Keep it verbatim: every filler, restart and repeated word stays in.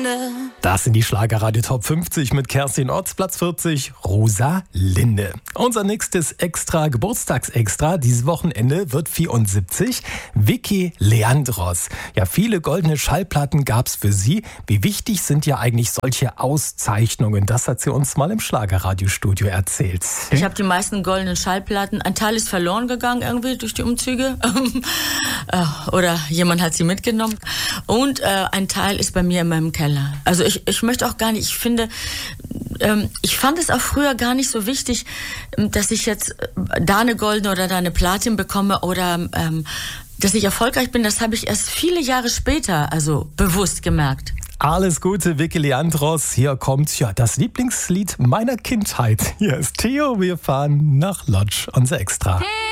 Das sind die Schlagerradio Top fünfzig mit Kerstin Otz, Platz vierzig, Rosa Linde. Unser nächstes Extra, Geburtstagsextra, dieses Wochenende wird vierundsiebzig, Vicky Leandros. Ja, viele goldene Schallplatten gab's für sie. Wie wichtig sind ja eigentlich solche Auszeichnungen? Das hat sie uns mal im Schlagerradiostudio erzählt. Ich habe die meisten goldenen Schallplatten. Ein Teil ist verloren gegangen irgendwie durch die Umzüge. Oder jemand hat sie mitgenommen. Und äh, ein Teil ist bei mir in meinem Keller. Also ich, ich möchte auch gar nicht, ich finde, ähm, ich fand es auch früher gar nicht so wichtig, dass ich jetzt da eine goldene oder da eine Platin bekomme oder ähm, dass ich erfolgreich bin. Das habe ich erst viele Jahre später also bewusst gemerkt. Alles Gute, Vicky Leandros. Hier kommt ja das Lieblingslied meiner Kindheit. Hier ist Theo, wir fahren nach Lodz, unser Extra. Hey.